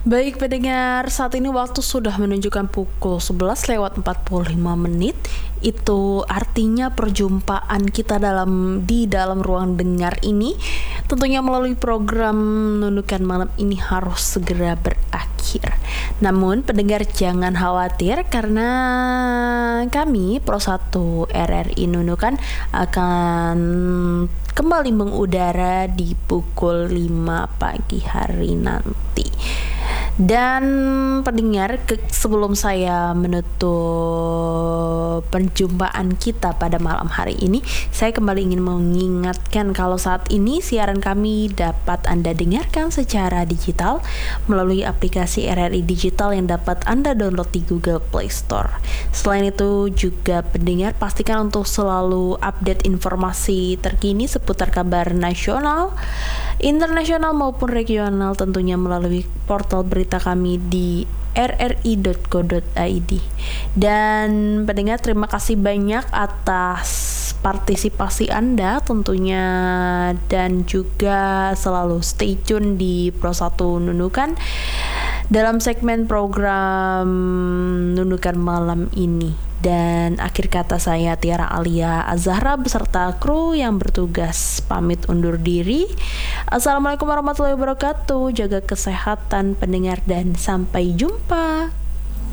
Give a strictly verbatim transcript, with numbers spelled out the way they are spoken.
Baik pendengar, saat ini waktu sudah menunjukkan pukul sebelas lewat empat puluh lima menit. Itu artinya perjumpaan kita dalam di dalam ruang dengar ini tentunya melalui program Nunukan Malam ini harus segera berakhir. Namun pendengar jangan khawatir karena kami Pro satu R R I Nunukan akan kembali mengudara di pukul lima pagi hari nanti. Dan pendengar, ke, sebelum saya menutup perjumpaan kita pada malam hari ini, saya kembali ingin mengingatkan kalau saat ini siaran kami dapat Anda dengarkan secara digital melalui aplikasi R R I Digital yang dapat Anda download di Google Play Store. Selain itu juga pendengar pastikan untuk selalu update informasi terkini seputar kabar nasional, internasional maupun regional tentunya melalui portal berita kami di r r i dot co dot i d. Dan pendengar terima kasih banyak atas partisipasi Anda tentunya, dan juga selalu stay tune di Pro satu Nunukan dalam segmen program Nunukan Malam ini. Dan akhir kata saya Tiara Alia Azahra beserta kru yang bertugas pamit undur diri. Assalamualaikum warahmatullahi wabarakatuh. Jaga kesehatan pendengar dan sampai jumpa.